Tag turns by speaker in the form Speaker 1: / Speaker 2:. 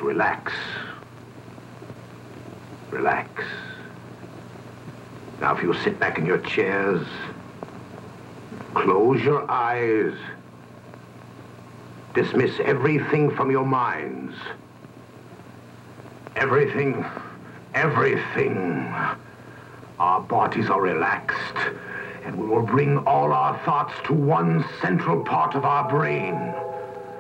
Speaker 1: relax. Relax. Now, if you sit back in your chairs, close your eyes, dismiss everything from your minds. Everything. Our bodies are relaxed, and we will bring all our thoughts to one central part of our brain.